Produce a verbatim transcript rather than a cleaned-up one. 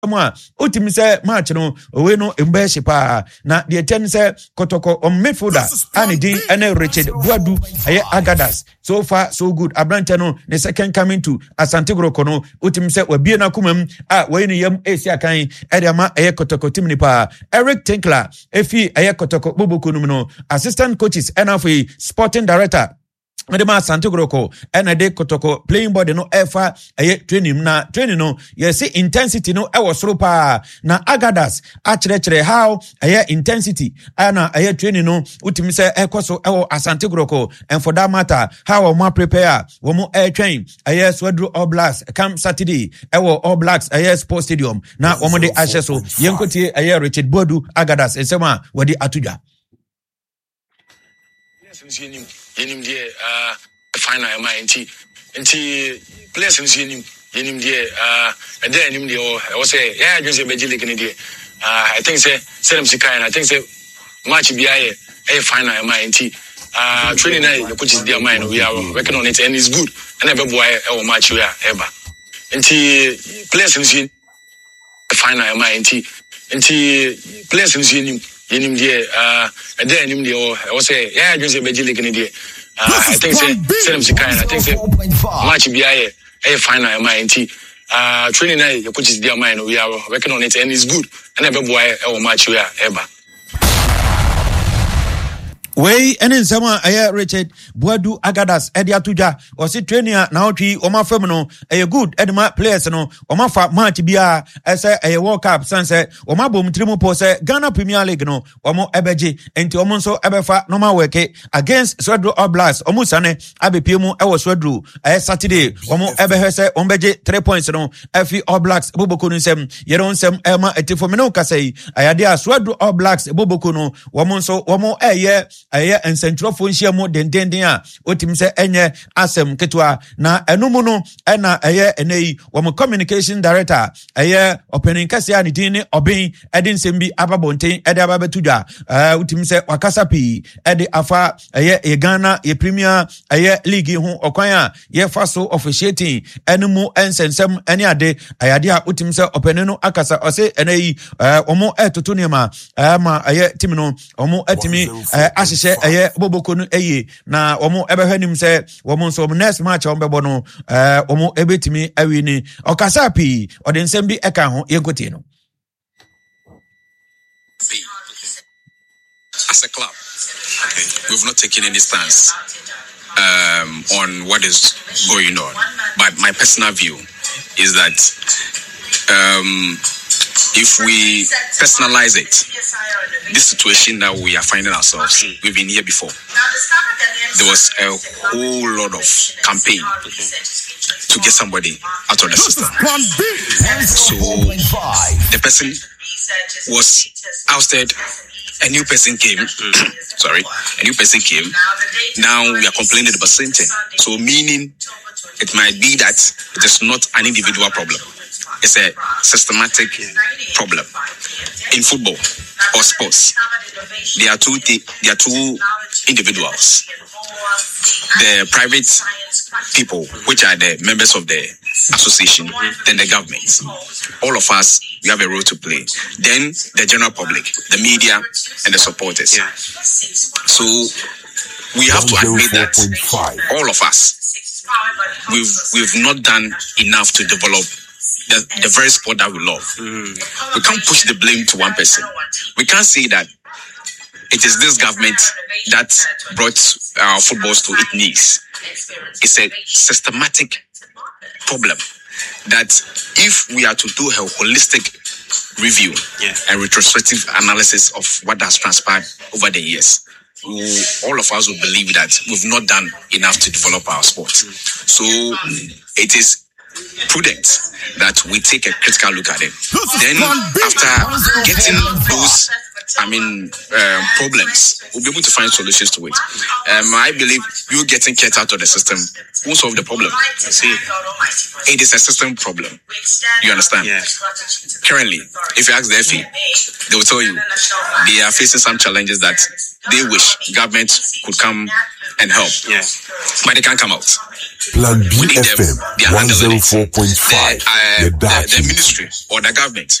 Uma ultimate say match no we no embeshi pa na the ten say Kotoko on midfielder and din and Richard Buadu aye Agadas so far so good Abrante no the second coming to Asante Kotoko no ultimate say we be na kumam ah we ni yam Asia kan Ediama aye Kotoko team ni pa Eric Tinkler efi aye Kotoko Boboko no assistant coaches and of sporting director Medema Santigroko and de Kotoko playing body no efa aye training na training no you see intensity no e was ropa na Agadas actually how aye intensity ana aye training no utimi say ekoso e Asantigroko and for that matter how we prepare we mo air train aye Swadru All Blacks come Saturday e All Blacks aye Sports Stadium na we mo de ahye so yenkoti aye Richard Buadu Agadas ensema we di atuja yenim die uh final am nti nti players nso yenim yenim die uh and then yenim die o was say yeah I just say Beji League ni die uh I think say Selim Sikai I think say match bi aye e final am nti uh training na the coaches their mind we are working on it and it's good and e be boy e match we are ever nti players nso yenim final am nti nti players nso yenim yenim die uh and then yenim die o was say yeah I just say Beji League ni die Uh, I think say Selim Sikai I think say match bi aye e final am nti uh training na the coaches their mind we are working on it and it's good and e be boy e match we are ever Way and in summer aye Richard Buadu Agadas Eddie Atuja or sit trainer now tree or my feminine a good Edma players no or my fat match bia as a World Cup sunset or my boom trimu pose Ghana Premier League no or more ebeji into omonso ebefa no ma work against Swadru All Blacks or musane abepiemu e was Swadru a Saturday or more ebehese ombeje three points no F All Blacks Boboko nsem yeron sem ema etifomino kasei ayadia Swadru All Blacks Boboko no womonso womo eye aye ensentrofo nhia mu dendenden a otim se enye asem ketwa na enumu no na aye enei wo communication director aye opening kase ani din ni obin edin sembi ababonten ede ababetudwa eh otim se wakasa pi ede afa aye e Ghana e Premier aye league ho okwan a ye fa so officiating enumu ensensem ene ade ayade a otim se opening no akasa ose enei eh omo etoto nema eh ma aye tim no omo atimi eh ahye aye Boboko no eye na omo ebehwanim se omo so next match on bebo no eh omo ebetimi awi ni okasa pi ode nsem bi eka ho yenkoti no as a club okay. We've not taken any stance um on what is going on, but my personal view is that um if we personalize it, this situation that we are finding ourselves, we've been here before. There was a whole lot of campaign to get somebody out of the system. So the person was ousted, a new person came, sorry, a new person came. Now we are complaining about the same thing. So meaning it might be that it is not an individual problem. It's a systematic problem in football or sports. There are two th- there are two individuals. The private people, which are the members of the association, then the government. All of us, we have a role to play. Then the general public, the media, and the supporters. So we have to admit that all of us, we've we've not done enough to develop The, the very sport that we love. Mm. We can't push the blame to one person. We can't say that it is this government that brought our footballs to its knees. It's a systematic problem that if we are to do a holistic review yeah. and retrospective analysis of what has transpired over the years, we, all of us will believe that we've not done enough to develop our sport. Mm. So it is prudent that we take a critical look at it. Then after getting those I mean um, problems, we'll be able to find solutions to it. Um, I believe you getting kicked out of the system won't solve the problem. See, it is a system problem. You understand? Yeah. Currently, if you ask the F A, they will tell you they are facing some challenges that they wish government could come and help. Yeah. But they can't come out. Plan B We need F them. M They are one handling oh four point it. five. The, uh, the, the ministry or the government